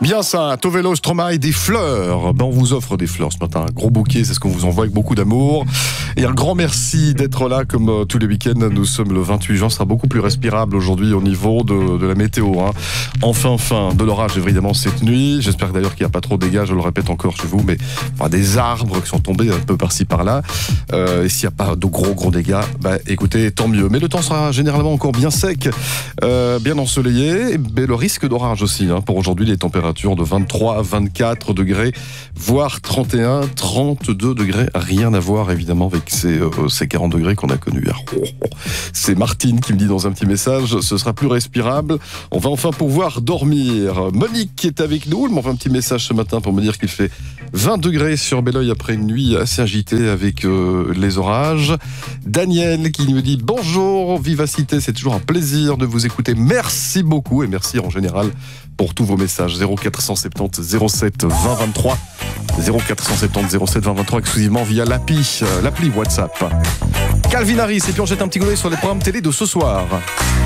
Bien ça, Tovelo, Stromae, des fleurs. On vous offre des fleurs ce matin, un gros bouquet, c'est ce qu'on vous envoie avec beaucoup d'amour. Et un grand merci d'être là comme tous les week-ends. Nous sommes le 28 juin, ce sera beaucoup plus respirable aujourd'hui au niveau de la météo. Enfin, de l'orage évidemment cette nuit. J'espère d'ailleurs qu'il n'y a pas trop de dégâts, je le répète encore chez vous, mais des arbres qui sont tombés un peu par-ci par-là. Et s'il n'y a pas de gros dégâts, écoutez, tant mieux. Mais le temps sera généralement encore bien sec, bien ensoleillé, mais le risque d'orage aussi. Pour aujourd'hui, les températures de 23 à 24 degrés, voire 31, 32 degrés. Rien à voir évidemment avec ces 40 degrés qu'on a connus hier. C'est Martine qui me dit dans un petit message, ce sera plus respirable. On va enfin pouvoir dormir. Monique qui est avec nous, elle m'envoie un petit message ce matin pour me dire qu'il fait 20 degrés sur Belleuil après une nuit assez agitée avec les orages. Daniel qui me dit bonjour Vivacité, c'est toujours un plaisir de vous écouter. Merci beaucoup et merci en général pour tous vos messages. 0470 07 20 23 0470 07 20 23 exclusivement via l'appli WhatsApp. Calvin Harris et puis on jette un petit coup d'œil sur les programmes télé de ce soir.